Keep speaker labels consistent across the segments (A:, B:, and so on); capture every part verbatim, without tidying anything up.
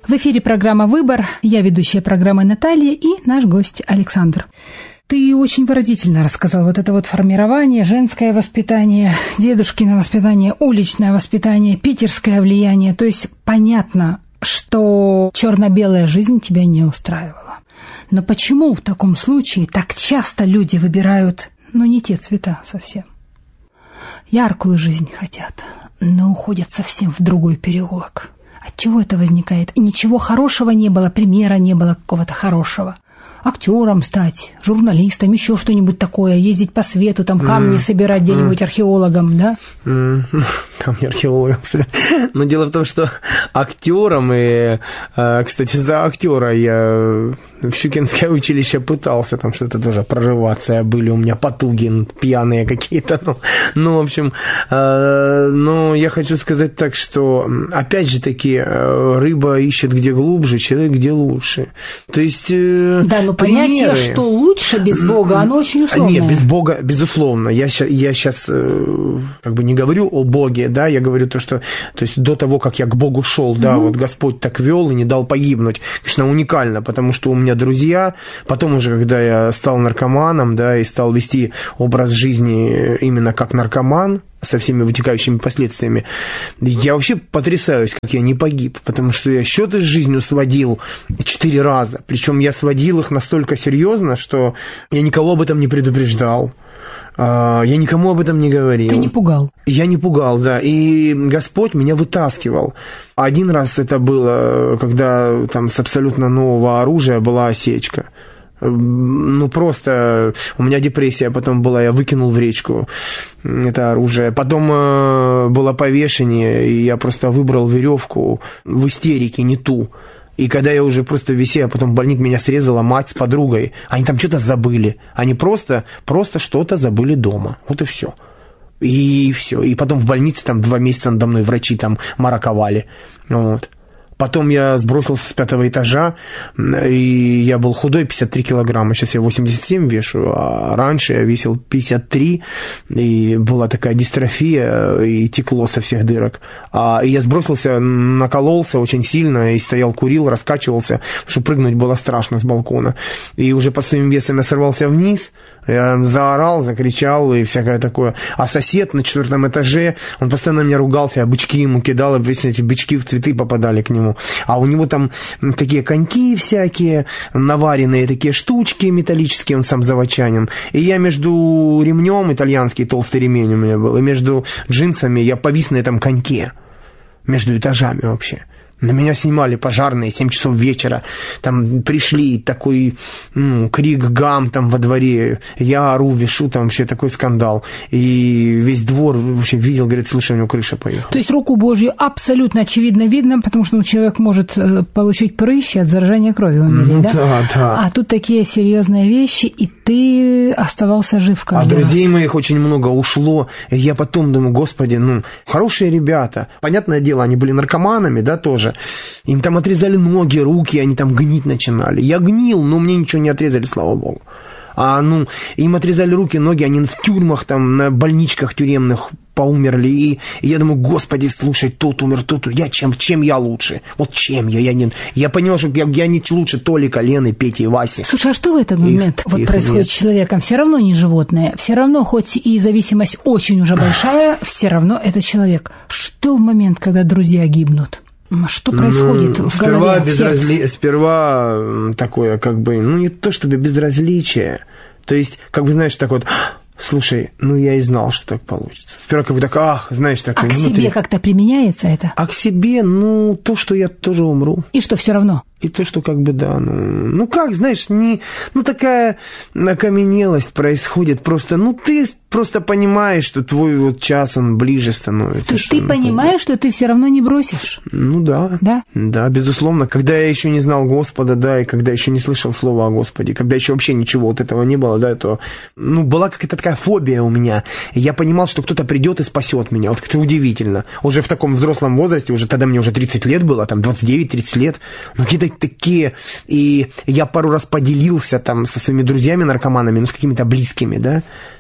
A: В эфире программа «Выбор». Я ведущая программы Наталья и наш гость Александр. Ты очень выразительно рассказал вот это вот формирование, женское воспитание, дедушкино воспитание, уличное воспитание, питерское влияние. То есть понятно, что черно-белая жизнь тебя не устраивала. Но почему в таком случае так часто люди выбирают, ну, не те цвета совсем? Яркую жизнь хотят, но уходят совсем в другой переулок. От чего это возникает? И ничего хорошего не было, примера не было какого-то хорошего. Актером стать, журналистом, еще что-нибудь такое, ездить по свету, там камни mm. собирать где-нибудь mm. археологом, да?
B: Mm. Камни археологом. Но дело в том, что актером, и, кстати, за актера я в Щукинское училище пытался там что-то тоже прорываться, были у меня потуги пьяные какие-то, ну, ну в общем, но я хочу сказать так, что, опять же таки, рыба ищет где глубже, человек где лучше. То есть...
A: Да, но понятие, что лучше без Бога, оно очень условное.
B: Нет, без Бога, безусловно. Я, я сейчас как бы не говорю о Боге, да, я говорю то, что то есть до того, как я к Богу шел, да, mm-hmm. вот Господь так вел и не дал погибнуть. Конечно, уникально, потому что у меня друзья, потом уже, когда я стал наркоманом, да, и стал вести образ жизни именно как наркоман, со всеми вытекающими последствиями, я вообще потрясаюсь, как я не погиб, потому что я счеты с жизнью сводил четыре раза, причем я сводил их настолько серьезно, что я никого об этом не предупреждал, я никому об этом не говорил.
A: Ты не пугал?
B: Я не пугал, да, и Господь меня вытаскивал. Один раз это было, когда там с абсолютно нового оружия была осечка. Ну, просто у меня депрессия потом была, я выкинул в речку это оружие. Потом э, было повешение, и я просто выбрал веревку в истерике, не ту. И когда я уже просто висел, а потом в больнице меня срезала мать с подругой, они там что-то забыли. Они просто, просто что-то забыли дома. Вот и все. И все. И потом в больнице там два месяца надо мной врачи там мараковали. Вот. Потом я сбросился с пятого этажа, и я был худой, пятьдесят три килограмма. Сейчас я восемьдесят семь вешу, а раньше я весил пятьдесят три, и была такая дистрофия, и текло со всех дырок. А, и я сбросился, накололся очень сильно, и стоял, курил, раскачивался, потому что прыгнуть было страшно с балкона. И уже под своим весом я сорвался вниз, я заорал, закричал и всякое такое. А сосед на четвертом этаже, он постоянно меня ругался, я бычки ему кидал, и эти бычки в цветы попадали к нему. А у него там такие коньки всякие, наваренные такие штучки металлические, он сам заводчанин. И я между ремнем, итальянский толстый ремень у меня был, и между джинсами я повис на этом коньке. Между этажами вообще. На меня снимали пожарные, семь часов вечера, там пришли, такой ну, крик, гам там во дворе, я ору, вешу, там вообще такой скандал. И весь двор вообще видел, говорит, слушай, у него крыша поехала.
A: То есть руку Божью абсолютно очевидно видно, потому что ну, человек может получить прыщи от заражения крови, умереть,
B: ну,
A: да?
B: Да, да.
A: А тут такие серьезные вещи, и ты оставался жив каждый раз.
B: А друзей моих очень много ушло, и я потом думаю, господи, ну, хорошие ребята. Понятное дело, они были наркоманами, да, тоже. Им там отрезали ноги, руки, они там гнить начинали. Я гнил, но мне ничего не отрезали, слава богу. А, ну, им отрезали руки, ноги, они в тюрьмах, там, на больничках тюремных поумерли. И, и я думаю, господи, слушай, тот умер, тот, я чем, чем я лучше? Вот чем я? Я, не, я понял, что я, я не лучше Толика, Лены, Пети и Васи.
A: Слушай, а что в этот момент их, вот их происходит нет. с человеком? Все равно не животное, все равно, хоть и зависимость очень уже большая, все равно это человек. Что в момент, когда друзья гибнут? Что происходит ну, в
B: сперва
A: голове,
B: безразли... Сперва такое, как бы, ну, не то чтобы безразличие. То есть, как бы, знаешь, так вот, слушай, ну, я и знал, что так получится. Сперва как бы так, ах, знаешь, так...
A: А к
B: внутри.
A: себе как-то применяется это?
B: А к себе, ну, то, что я тоже умру.
A: И что, все равно?
B: И то, что как бы, да, ну, ну как, знаешь, не, ну такая окаменелость происходит просто, ну ты просто понимаешь, что твой вот час, он ближе становится.
A: То есть ты ну, понимаешь, что ты все равно не бросишь?
B: Ну да.
A: Да?
B: Да, безусловно. Когда я еще не знал Господа, да, и когда еще не слышал слова о Господе, когда еще вообще ничего вот этого не было, да, то, ну, была какая-то такая фобия у меня. И я понимал, что кто-то придет и спасет меня. Вот как-то удивительно. Уже в таком взрослом возрасте, уже тогда мне уже тридцать лет было, там двадцать девять тридцать лет, ну какие-то такие, и я пару раз поделился там со своими друзьями-наркоманами, ну, с какими-то близкими, да,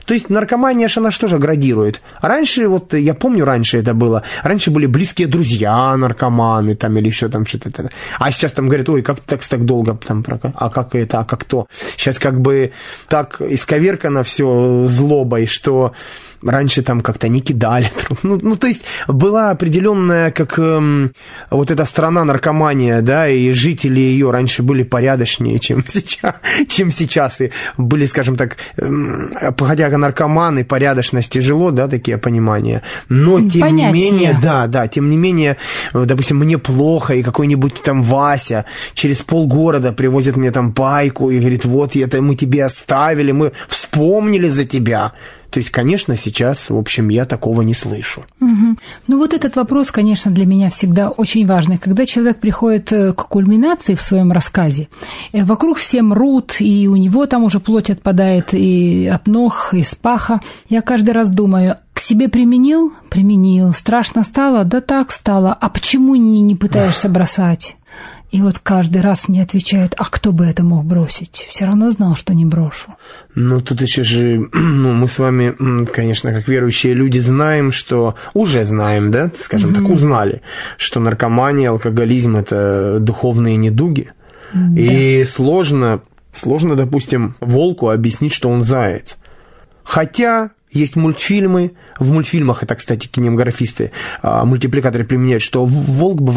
B: То есть наркомания же она что же градирует? Раньше, вот я помню, раньше это было, раньше были близкие друзья наркоманы там или еще там что-то. А сейчас там говорят, ой, как так, так долго там, а как это, а как то. Сейчас как бы так исковеркано все злобой, что раньше там как-то не кидали. Ну, ну то есть была определенная, как эм, вот эта страна наркомания, да, и жители ее раньше были порядочнее, чем сейчас, чем сейчас. И были, скажем так, эм, хотя наркоманы, порядочность тяжело, да, такие понимания. Но тем Понятие. не менее, да, да, тем не менее, допустим, мне плохо, и какой-нибудь там Вася через полгорода привозит мне там пайку и говорит, вот это мы тебе оставили, мы вспомнили за тебя. То есть, конечно, сейчас, в общем, я такого не слышу.
A: Угу. Ну вот этот вопрос, конечно, для меня всегда очень важный. Когда человек приходит к кульминации в своем рассказе, вокруг все мрут, и у него там уже плоть отпадает и от ног, и с паха. Я каждый раз думаю, к себе применил? Применил. Страшно стало? Да так стало. А почему не, не пытаешься бросать? И вот каждый раз мне отвечают, а кто бы это мог бросить? Все равно знал, что не брошу.
B: Ну, тут еще же, ну, мы с вами, конечно, как верующие люди знаем, что, уже знаем, да, скажем mm-hmm. так, узнали, что наркомания, алкоголизм – это духовные недуги. Да. И сложно, сложно, допустим, волку объяснить, что он заяц. Хотя есть мультфильмы, в мультфильмах, это, кстати, кинематографисты, мультипликаторы применяют, что волк бывает